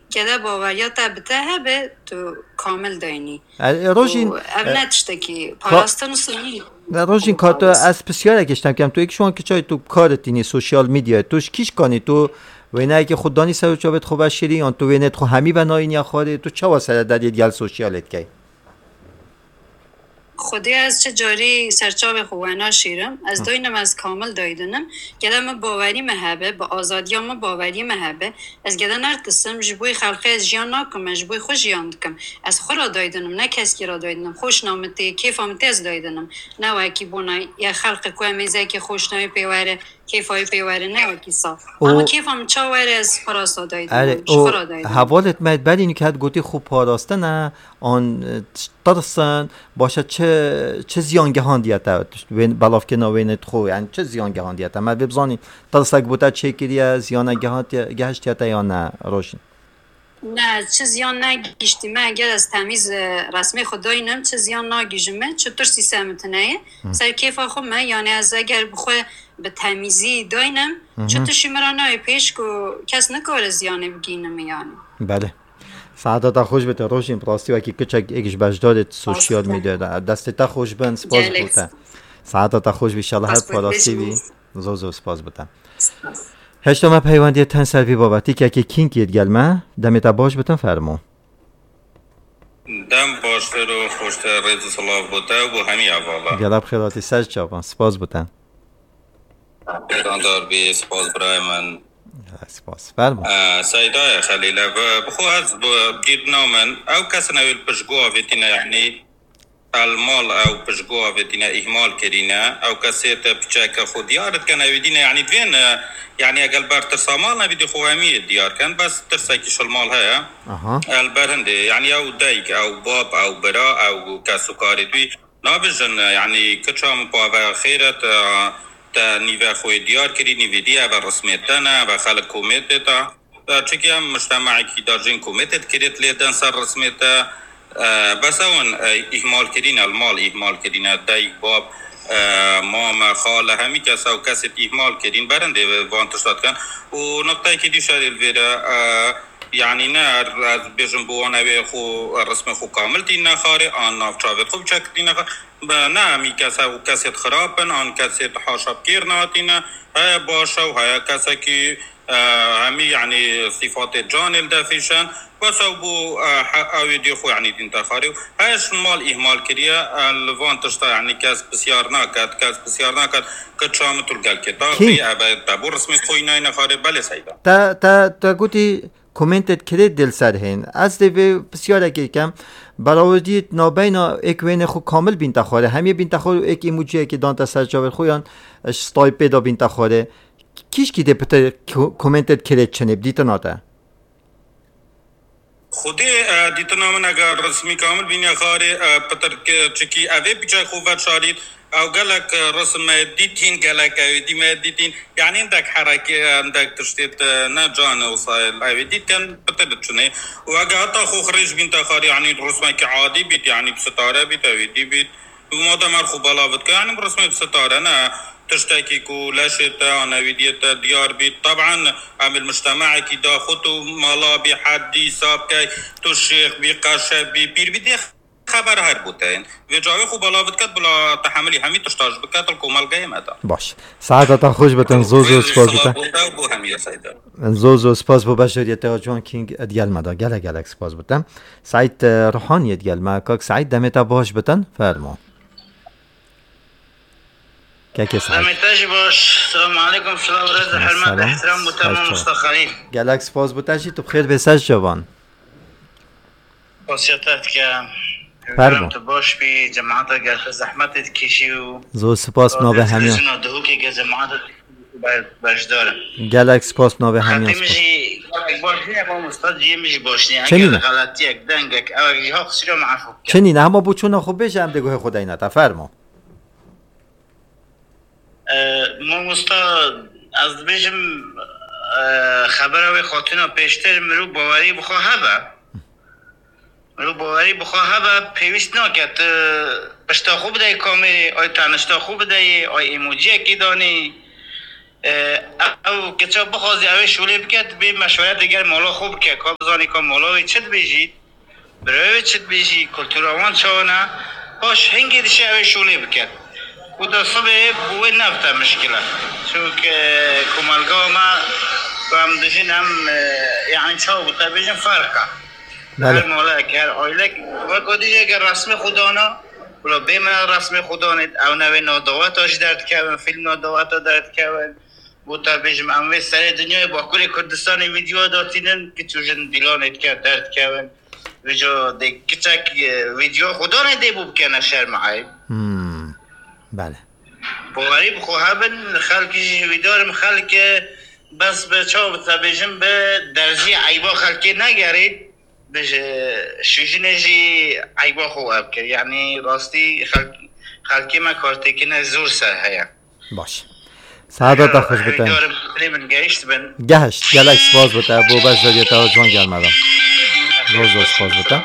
كده باوريا تبته به تو کامل داینی روژین نتشتکی پاراستن سنی روژین کاتو از بسیار گشتم کم تو یک شوان که چای تو کارت اینی سوشیال میدیا توش کیش کنی تو وینه که خود دانی سر چابت خوب شیری آن تو وینت خو همی بناین یا خاله تو چه واسه در دیال سوشیالت کی خودی از چه جاری سرچاو خوانه شیرم از دوینم از کامل دایدنم گدم باوری مهبه با آزادیام باوری مهبه از گدن ارتسم جبوی خلقی از جیان ناکم جبوی خوش جیان دکم از خورا دایدنم نه کسی را دایدنم خوش نامتی کیف آمتی از دایدنم نه وکی بونای یا خلق کوه میزه که خوش نامی پیواره کیفای پیواره نه وکی صاف اما کیف آم چاوره از خراسا دایدنم خورا دایدنم حوالت مد بعد اینی که هد گوتی خوب پاراسته نه آن ترسن باشه چه زیانگهان دیتا بلاف که نوینت خو یعنی چه زیانگهان دیتا ما ببزانی ترسک بوده چه کریه زیانگهان گهشت دیتا یا نه روشن نه چه زیان نگیشتی من اگر از تمیز رسمی خداینم چه زیان نگیشم چطور سیستمت نه سر کیف خو من یعنی از اگر بخو به تمیزی داینم چطور شمرانه پیش کو کس نکار زیانه بگینم یعنی بله سعادت خوش بده روشین پراستی و که کچک ایکش بجدادت سوشیال میده دست تا خوش بند سپاس بوده سعادت خوش بیشالله هر پراستی بی زوزو سپاس بوده هشتم پیوندی تن سروی بابتی که کینگ ید گلمه دمت باش بتن فرمو دم باشتر و خوشتر رضا صلاح بوده و همی اوالا گلب خیراتی سج چابان سپاس بوده ایراندار بی سپاس برای من سپاس فرمو سیدای خلیله و بخو از بگیرنا من او کس نویل پشگو آویتینا یعنی المال او پشگو آویتینا اهمال کرینه او کسی تا پچاک خود دیارت کن اویدینا یعنی دوین يعني اقل بار ترسامال نبي خوامي ديار كان بس ترساكي شلمال هيا البرهندي يعني او دايك او باب او براء او كاسوكاري دوي نابجن يعني كتشام بوا خيرت تا نيفا خوي ديار كري نيفي دي ابا رسميتنا ابا خلق كوميتتا تشكي هم مجتمعي كي دارجين كوميتت كريت ليدن سر رسميتا بس اون اهمال كرين المال اهمال كرين دايك باب ماما خاله همی کسا و کسی اهمال کردین برنده وانتشتاد کن و نقطه که دیو شده الویره یعنی نه از بیجن بوانوی خو رسم خو کامل دین نخاره آن نافچاوت خوب چک دین نخاره نه همی کسا و کسی خرابن آن کسی حاشب کیر ناتینه های باشه و های کسی که همی یعنی صفات جان الدفیشن بس او بو اویدی خو یعنی دین تخاری هاش مال اهمال کریه الوان تشتا یعنی کس بسیار ناکد که چامتول گل کتابی ابد تبو رسمی خوی نه نخاره بله سیدا تا گوتی کومنتت کرد دل سر هین از دی بسیار کم براودی نابینا یک وین خو کامل بین تخاره همی بین تخاره یک ایموجی که دانت سرجاور خویان استای پیدا بین تخاره کیش کی دپت کومنتت کرد چنب دیتا ناته خودی دیتنا من اگر رسمی کامل بینی خاری پتر که چکی اوی پیچه خوبت شارید او گلک رسم دیتین گلک اوی دیتین یعنی اندک حرکی اندک تشتیت نه جان وصایل اوی دیتن پتر چنه و اگر حتی خو خریج بین تخاری یعنی رسمه که عادی بیت یعنی بستاره بیت اوی دی بیت و ماده مرخو بلاوت که یعنی رسمه بستاره نه تشتكي كو لاشت نويديت ديار بيت طبعا عمل مجتمعي كي داخطو مالا بحدي سابكي تو الشيخ بقاشة بير بدي خبر هر بوتين وجاوي خو بلاوت كد بلا تحملي همي تشتاج بكات الكومال قايم هذا باش سعادتا خوش بتن زوزو سپاس بتن زوزو سپاس بو بشریت جوان کینگ ادیال مدا گلک سپاس بتن سعید روحانی ادیال ما کاک سعید دمتا باش بتن فرما دمتاج باش السلام عليكم شلون ورزق حرمات احترام وتمام مستخرين گلک سپاس بتاشی تو بخیر بساج جوان وصيتك فرما تو باش بی جماعت گرفت زحمتت کشی و زو سپاس نوبه همین دهوکی که جماعت باش داره گلک سپاس نوبه همین خاطر میشی باشنی اما استاد جی میشی باشنی اگر غلطی یک دنگک او ها خسیرو معفو چنین اما بو چون خوب بشه هم دگوه خدای نتا فرما ما استاد از بیشم خبر او خاطینا پیشتر مرو باوری بخواه با پیوست نکرد پشتا خوب دای کامری آی تنشتا خوب دای آی ایموجی کی دانی او کچا بخوازی اوه شوله بکد به مشورت دیگر مولا خوب که بزانی که مولا چت بیجید برای چت بیجی کلتوروان چونه باش هنگی دیشه اوه شوله بکد و در صبح بوه نبتا مشکله چون که کمالگاه ما هم دشین هم یعنی چاو بوده بیجن فرقه هر مولا که هر آیلک و کدیجه اگر رسم خدانا ولی به من رسم خدانید او نوی نادواتاش درد کردن فیلم نادواتا درد کردن بوتا بیجم اموی سر دنیای با کل کردستان ویدیو داتینن که چوشن دیلانید که درد کردن ویجا دی کچک ویدیو خدا نده بو بکنه شرم عیب بله باوری بخو هبن خلقی ویدارم خلق بس به چاو بتا بیجم به درزی عیبا خلقی نگرید بشه شوجنجی عیبا خواب کرد یعنی راستی خلقی ما کارتی که نه زور سر هیا باش سعادت خوش بتن گهشت گلک سپاس بتا بو بس دادیتا جوان گرمدم روز سپاس بتا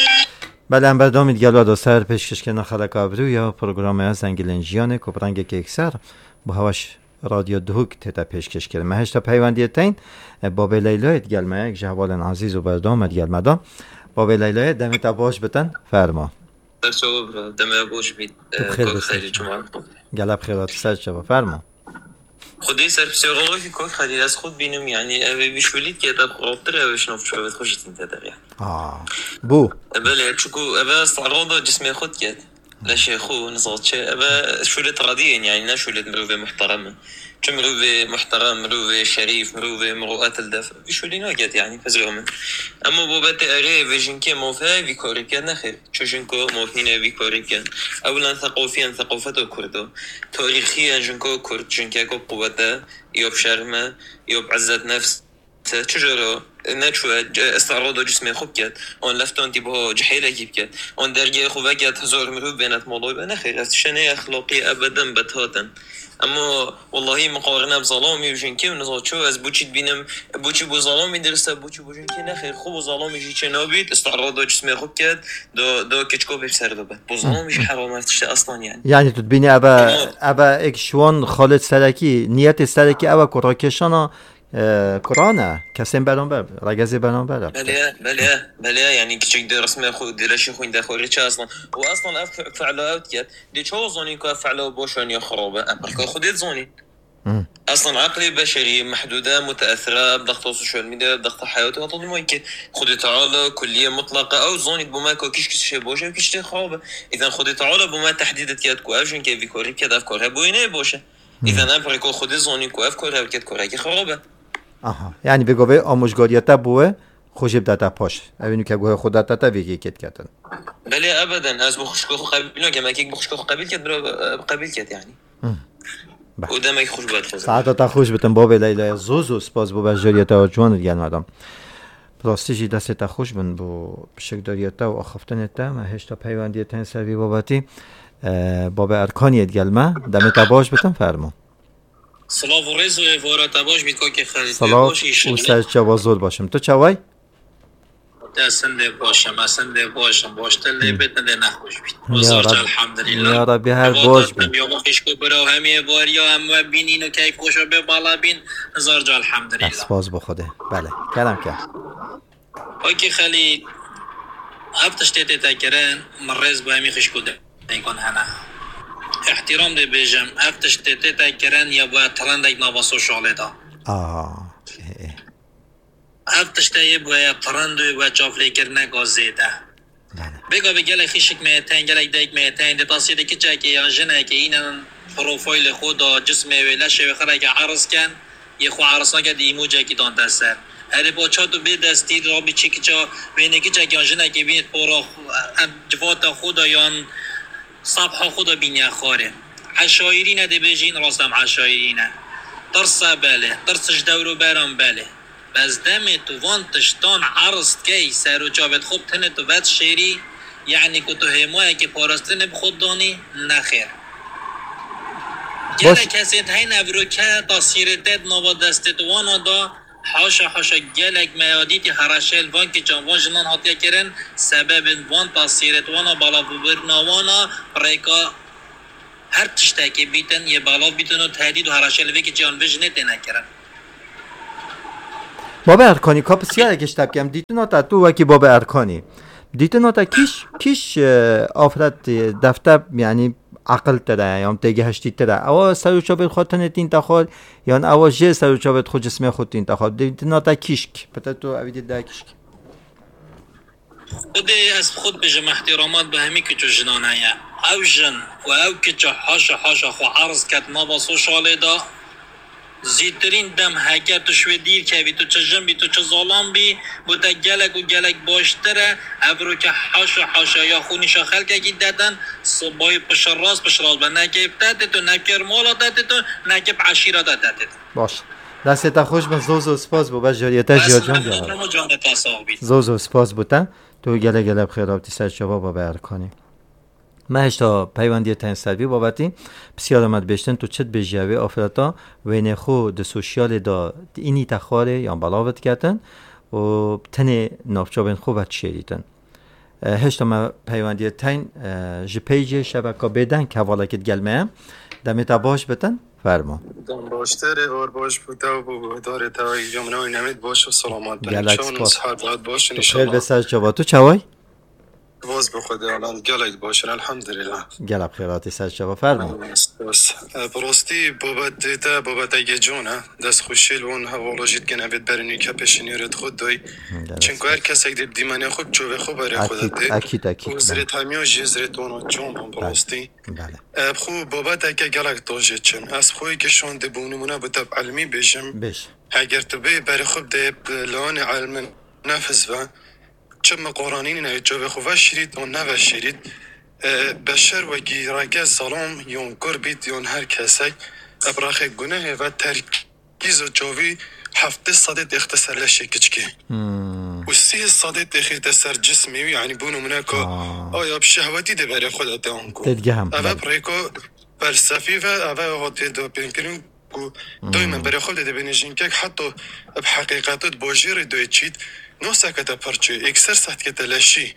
بله هم بردامید گلوا دو سر پیشکش که نخلق آبرو یا پروگرام از انگلنجیانه کپرنگ که اکسر با هواش رادیو دهوک تتا پیشکش کرد مهشتا پیوندی تین باب لیلایت گلمه یک جوال عزیز و بردامد گلمدام باب لیلایت دمتا باش بتن فرما در صبح دمه باش بید خیلی جمعه گلب خیرات سر چه فرما خودی سر پسیولوژی که خیلی از خود بینم یعنی اوی بیشولید که ادب قرابتر اوش نفت شوید خوشیتین تدر یعنی بو بله چکو اوی استعراض جسم خود کرد لشه خو نزاد چه اوی شولید ردیین یعنی نه شولید مروه محترمه چه مروه محترم مروه شریف مروه مروءات الدفع بیشولی ناگد یعنی پذیرامه اما بابت اره ویژن که موفه ویکاری کرد نخیر چون که موفینه ویکاری کرد اولا ثقافیان ثقافت کرده تاریخی جنکو کرد جنکه که قوته یا بشرمه یا بعزت نفس چجورا نشود استعراض جسم خوب کرد آن لفتان تیبها جحیله گیب کرد آن درگه خوبه کرد هزار مروف بینت موضوع نخیر از شنه اخلاقی ابدا بتاتن اما والله مقارنه بظلامی وجنکی و نزاد شو از بوچید بینم بوچی بو ظلامی درسته بوچی بو جنکی نخیر خوب و ظلامیشی چه نابید استعراض جسم خوب کرد دا کچکو بسر دابد بو ظلامیشی حرام تشته اصلا یعنی تو بینی ابا اکشوان خالد سرکی نیت سرکی ابا کراکشانا قرآنه کسی برانبر رگزی برانبر بله یعنی کچک در رسم خود درشی خوین دخوری چه اصلا و اصلا فعلا اوت کرد دی چه زانی که فعلا باشن یا خرابه امریکا خودت زانی اصلا عقل بشری محدوده متاثره بضغط السوشيال ميديا بضغط حياته وتضمن که خود تعالى كليه مطلقه او زانی بما كيش شيء باشه كيش خرابه اذا خود تعالى بما تحديدت کرد کو افشن که ویکوری کرد افکار بوینه باشه اذا امریکا خود زانی کو افکار کرد کاری که خرابه آها یعنی بگوه آموزگاریتا بوه خوشیب داتا پاش اوینو که گوه خودتا تا ویگی کت کردن بله ابدا از بخشکو قبیل نگم اگه بخشکو قبیل کرد قبیل کرد یعنی و دمک خوش بود ساعتا خوش بتن باب لیلا زوزو سپاس بو بجاریتا جوان دیگه مردم پلاستیجی دستا خوش بن بو شکداریتا و آخفتنتا ما هشتا پیوندیتا سروی بابتی باب ارکانیت گلمه دمتا باش بتن فرمون سلام و رز و وارد باش میکن که خرید سلام و سر چوازول باشم تو چوای؟ اسنده باشم باشتر لیبت نده نخوش بید بزرچ الحمدلله یا ربی هر باش بید یا مخیش کو برو همیه واریا هم بینین و که خوشو به بالا بین بزرچ الحمدلله اسپاس بخوده بله کلم کرد که خلی هفتش تیتی تکرن مرز با همی خیش کده نیکن هنه احترام ده بیجم افتش تیتی تکرن یا باید ترندک نواسو شاله دا افتش تیتی باید ترند و باید چافلی کرنه گازیده بگا بگل خیشک میتین گلک دیک میتین ده تاسیده که چاکی یا جنه که اینن پروفایل خود جسم ویلشه و خرک عرض کن یه خو عرصا که دیموجه که دان دستر هر با چاتو به دستی را به چی که چا بینه که چاکی یا جنه که بینید پورا جوات خود یا صبح خدا بینی خاره عشایرینه ده بیجین راستم عشایرینه ترسه بله ترسش دورو برام بله بس دم تو وانتش تان عرض کی سر و جابت خوب تنه تو ود شیری یعنی که تو همایی که پارستنه بخود دانی نخیر گله کسی تایی نبرو که تاثیر دید نوا دستت وانا دا حاشا گلک میادیتی هرشل وان که جانوان جنان حاتیه کرن سبب وان تاثیرت وانا بالا ببر نوانا ریکا هر تشتاکی بیتن یه بالا بیتن و تهدید و هراشلوی که جان وجنه نکردن. بابا ارکانی کا بسیار گشتم کم دیتنا تا تو وکی بابا ارکانی دیتنا تا کیش آفرد دفتر یعنی عقل تره یا تیگه هشتی تره اوا سروچابت خودتن تین تخال یا اوا جه سروچابت خود جسم خود تین تخال دیتنا تا کیشک پتا تو اویدی ده کیشک بده از خود بجم احترامات به همی که تو جنانه او جن و او که چه حاشا خو عرض کت ما با سوشاله دا زیترین دم هکر تو شوی دیر که بی تو چه جن بی تو چه ظالم بی بوده گلک باشتره ابرو که حاشا یا خونیشا خلقه کی دادن صبای پشراز به نکیب داده تو نکر مولا داده تو نکب عشیره داده باش دستت خوش به زوزو سپاس بابا جاریتا جان زوزو سپاس بودن تو گله بخیرابتی سر شباب بابا ارکانی ما هشتا پیوندی تن سروی بابتی بسیار آمد بشتن تو چت بجیوی آفراتا وین خو د سوشیال دا اینی تخاره یا بلاوت کردن و تن نافچابن خو وقت شیریدن هشتا ما پیوندی تن جپیج شبکه بدن که والا کت گلمه دمیتا باش بتن فرما دم باشتره اور باش بوده و بو داره تایی جمنای نمید باش و سلامت بنیشان و صحت باش خیر بسر چوا تو چوای؟ باز بخوده الان گلک باشن الحمدلله گلب خیراتی سر شبا فرما براستی بابت دیتا بابت اگه جونه دست خوشیل اون حوالوجید که نبید برنی که پیشنیرت خود دای چنکو هر کس اگه دیمانی خوب چوه خوب برای خودت دی اکید و زرت همیو جی زرت اونو جون هم براستی خوب بابت اگه گلک داجه چن از خوی که شون دی بونمونه بتاب علمی بیشم اگر تو بی برای خوب دی لان علم نفذ و چم قرآنین نه جواب خواه شرید و نه شرید بشر و گیراگه ظلم یون کربید یون هر کسی ابراخ گناه و ترکیز و جاوی 700 اختصار لشه کچکی و 300 اختصار جسمی یعنی بونو منکو آیا بشهوتی ده برای خودت دام کو اول پریکو فلسفی و اول هاتی دو بینکرین کو دائما برای خودت ده بینجین که حتی بحقیقتات باجیر دوی چید نو سکت پرچه اکثر سخت که تلاشی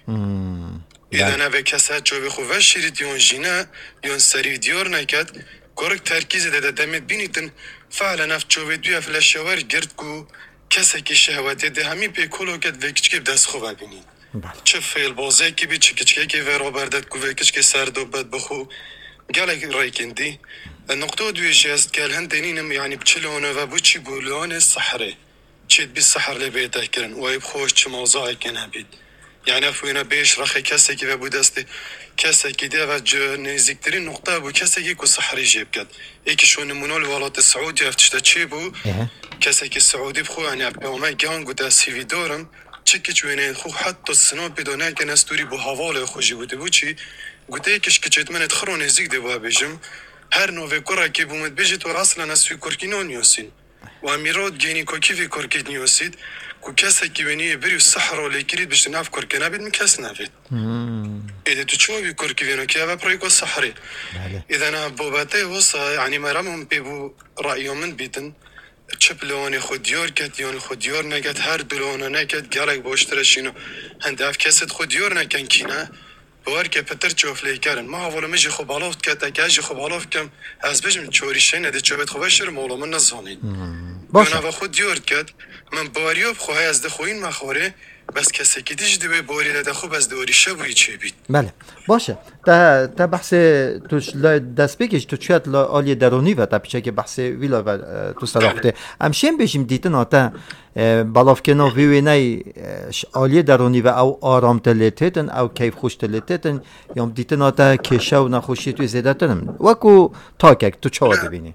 ایده نوه کسا جوی خواه شیرید یون جینا یون سری دیار نکد گرگ ترکیز ده دمید بینیدن فعلا نفت جوی دوی افلاشیوار گرد گو کسی که شهواتی ده همی پیکولو کد و کچکی دست خواه بینید چه فیل بازه که بی چه کچکی که ورا بردد گو و کچکی سرد و بد بخو گلک رای کندی نقطه دویشی است که الهندینیم یعنی بچلونه و بچی بولون صحره چید بی سحر لبیته کرن و ایب خوش چه موضوعی کنه بید یعنی افوینا بیش رخی کسی که بود است کسی که ده و نزدیکترین نقطه بود کسی که سحری جیب کرد یکی شو نمونه الولات سعودی افتشته چی بود کسی که سعودی بخو یعنی اپیامه گان گوده سیوی دارم چی که چوینه خو حتی سنا بدونه که نستوری با حوال خوشی بوده بود چی گوده یکیش که چید من ادخرو نزدیک ده بیجم هر نوه کرا که بومد بیجید و اصلا نسوی کرکینو نیاسین و امیرات گینی که کیفی کرکید نیاسید که کسی که بینی بری و صحرا لیکرید بشت نف کرکه نبید من کس نبید ایده تو چوه بی کرکی بینو که اوه پرای که صحری ایده نه بابته وصا یعنی مرمون بیبو رأیو من بیدن چپ لوانی خود دیار کد یان خود دیار نکد هر دلوانه نکد گلک باشترشینو هنده اف کسید خود دیار نکن کی نه بوار که پتر چوفلی کردن ما اول میجی خوب علافت کرد اگه اجی خوب علافت کم از بجم چوریشه نده چوبت خوبه شر مولا من نزانید باشه و خود دیار کرد من باریاب خواه از ده خوین مخوره بس کسی که دیش دوی باری ده خوب از دوریشه بوی چه بید بله باشه تا بحث توش دست بکش تو چیت آلی درونی و تا پیچه که بحث ویلا و تو سراخته همشین بشیم دیتن آتا بلاف که نو ویوینه آلی درونی و او آرام تلیتیتن او کیف خوش تلیتیتن یا دیتن آتا کشه و نخوشی توی زیده تنم وکو تاکک تو چه ببینی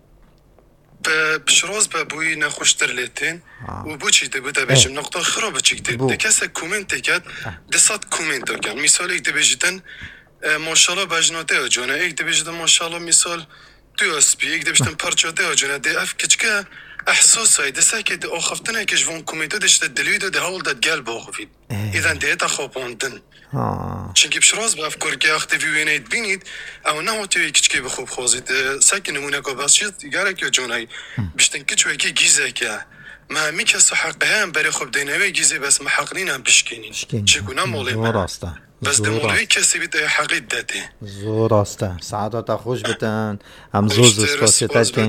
بشروز بابوی نخوشتر لیتین و بو چی ده بوده بیشم نقطه خرابه چی ده ده کسی کومنت کرد ده صد کومنت کرد مثال ایک ده بیشتن ماشالله بجناته اجانه ایک ده بیشتن ماشالله مثال دو اسپی ایک ده بیشتن پرچاته اجانه ده اف کچکه احساس های ده ساکه ده آخفتنه کش وان کومنتو دشته دلیده ده حال ده گل باخفید ایدن ده تا خواباندن چونکه بشراز با افکار که اختی وینید بینید او نه هاتیوی کچکی به خوب خوازید ساکه نمونه که بس چیز دیگره که جانایی بیشتن کچوی که گیزه که ما همی کس حقه هم برای خوب دینوی گیزی بس محقنین هم بشکنین چگونه مولی من راسته بس دمولوی کسی بیده حقیت داده زور راسته سعادت خوش بتن هم زوز سپاسیت کن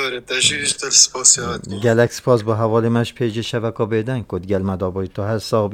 گلک سپاس با حوالی مش پیج شبکه بیدن کد گل مدابای تو حساب